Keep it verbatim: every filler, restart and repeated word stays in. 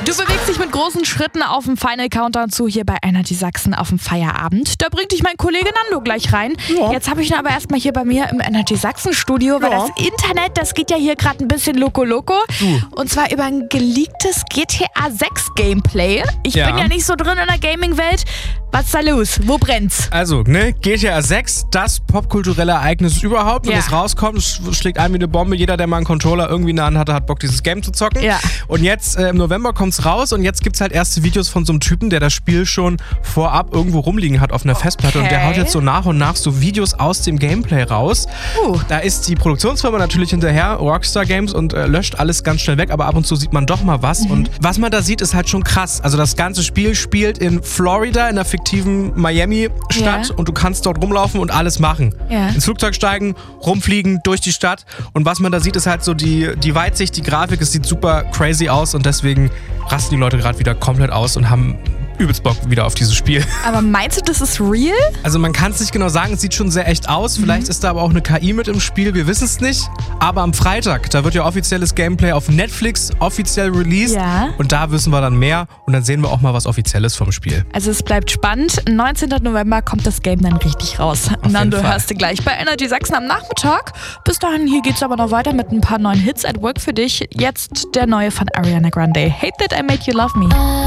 Du bewegst dich mit großen Schritten auf dem Final Countdown zu hier bei Energy Sachsen auf dem Feierabend. Da bringt dich mein Kollege Nando gleich rein. Ja. Jetzt habe ich ihn aber erstmal hier bei mir im Energy Sachsen Studio, weil ja. das Internet, das geht ja hier gerade ein bisschen loco loco. Du. Und zwar über ein geleaktes G T A sechs Gameplay. Ich ja. bin ja nicht so drin in der Gaming-Welt. Was ist da los? Wo brennt's? Also, ne, G T A sechs, das popkulturelle Ereignis überhaupt. Wenn ja. es rauskommt, es schlägt ein wie eine Bombe. Jeder, der mal einen Controller irgendwie in der Hand hatte, hat Bock, dieses Game zu zocken. Ja. Und jetzt, äh, im November kommt's raus und jetzt gibt's halt erste Videos von so einem Typen, der das Spiel schon vorab irgendwo rumliegen hat auf einer Festplatte. Okay. Und der haut jetzt so nach und nach so Videos aus dem Gameplay raus. Uh. Da ist die Produktionsfirma natürlich hinterher, Rockstar Games, und äh, löscht alles ganz schnell weg. Aber ab und zu sieht man doch mal was. Mhm. Und was man da sieht, ist halt schon krass. Also das ganze Spiel spielt in Florida, in der fiktiven Miami-Stadt, yeah. und du kannst dort rumlaufen und alles machen. Yeah. Ins Flugzeug steigen, rumfliegen, durch die Stadt. Und was man da sieht, ist halt so die, die Weitsicht, die Grafik, es sieht super crazy aus und deswegen rasten die Leute gerade wieder komplett aus und haben übelst Bock wieder auf dieses Spiel. Aber meinst du, das ist real? Also man kann es nicht genau sagen, es sieht schon sehr echt aus. Vielleicht mhm. ist da aber auch eine K I mit im Spiel, wir wissen es nicht. Aber am Freitag, da wird ja offizielles Gameplay auf Netflix offiziell released. Ja. Und da wissen wir dann mehr und dann sehen wir auch mal was Offizielles vom Spiel. Also es bleibt spannend. neunzehnten November kommt das Game dann richtig raus. Und dann du hörst du gleich bei Energy Sachsen am Nachmittag. Bis dahin, hier geht's aber noch weiter mit ein paar neuen Hits at Work für dich. Jetzt der neue von Ariana Grande. Hate That I Made You Love Me.